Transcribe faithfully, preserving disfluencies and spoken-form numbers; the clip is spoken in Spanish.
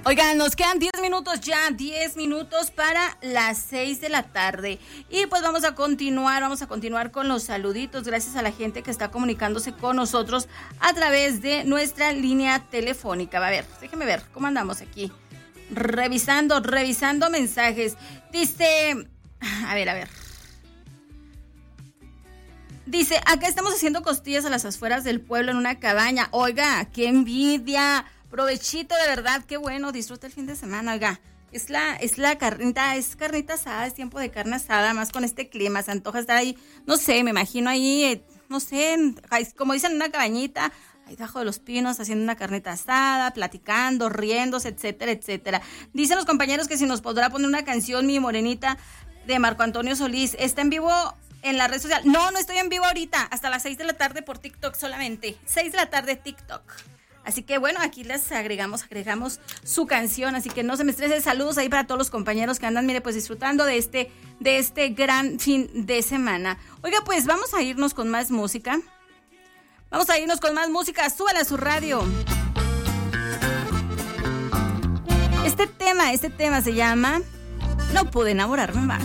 Oigan, nos quedan diez minutos ya, diez minutos para las seis de la tarde. Y pues vamos a continuar, vamos a continuar con los saluditos. Gracias a la gente que está comunicándose con nosotros a través de nuestra línea telefónica. A ver, déjenme ver, ¿cómo andamos aquí? Revisando, revisando mensajes. Dice, a ver, a ver. Dice, acá estamos haciendo costillas a las afueras del pueblo en una cabaña. Oiga, qué envidia. Provechito, de verdad, qué bueno, disfruta el fin de semana, oiga. Es la, es la carnita, es carnita asada, es tiempo de carne asada, más con este clima, se antoja estar ahí, no sé, me imagino ahí, eh, no sé, como dicen, en una cabañita, ahí debajo de los pinos, haciendo una carnita asada, platicando, riéndose, etcétera, etcétera. Dicen los compañeros que si nos podrá poner una canción, Mi Morenita, de Marco Antonio Solís. Está en vivo en la red social. No, no estoy en vivo ahorita, hasta las seis de la tarde por TikTok solamente, seis de la tarde TikTok. Así que bueno, aquí les agregamos, agregamos su canción, así que no se me estrese. Saludos ahí para todos los compañeros que andan, mire, pues disfrutando de este, de este gran fin de semana. Oiga, pues vamos a irnos con más música. Vamos a irnos con más música, súbala a su radio. Este tema, este tema se llama No pude enamorarme más.